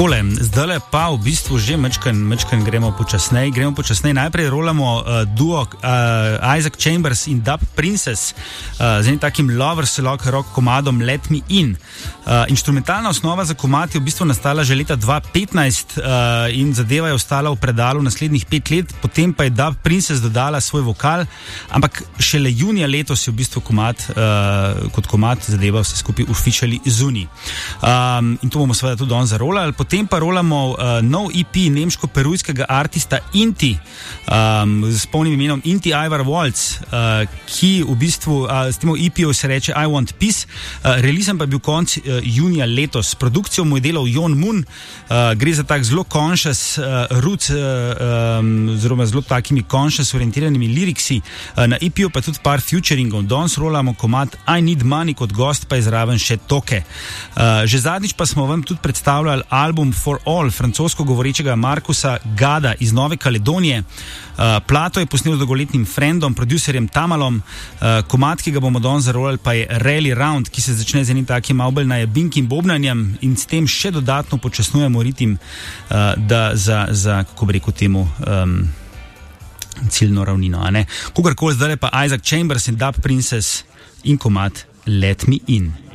Takole, zdajle pa v bistvu že mečken gremo počasneje. Najprej rolamo duo Isaac Chambers in Dub Princess z enim takim lovers rock komadom Let Me In. Instrumentalna osnova za komad je v bistvu nastala že leta 2015 in zadeva je ostala v predalu naslednjih 5 let, potem pa je Dub Princess dodala svoj vokal, ampak šele junija letos je v bistvu kot komad zadeva vse skupaj officially zunaj. In to bomo seveda tudi on zarolali. Potem pa rolamo nov EP nemško-perujskega artista Inti s polnim imenom Inti Ivar Waltz, ki v bistvu s tem EP-ju se reče I Want Peace. Releasen pa je bil konc junija letos. Produkcijo mu je delal Jon Moon. Gre za tak zelo conscious roots, oziroma zelo takimi conscious orientiranimi liriksi. Na EP-ju pa tudi par featuringov. Danes rolamo komad I Need Money, kot gost pa je zraven še Toke. Že zadnjič pa smo vam tudi predstavljali album For All francosko govorečega Markusa Gada iz Nove Kaledonije. Plato je posnel z dolgoletnim friendom, producerjem Tamalom. Komad, ki ga bomo danes zarolali, pa je Rally Round, ki se začne z enim takim malo bolj najebinkim bobnanjem in s tem še dodatno počasnujemo ritem, da za kako bi rekel temu, ciljno ravnino. Kogarkoli, zdaj pa Isaac Chambers in Dub Princess in komad Let Me In.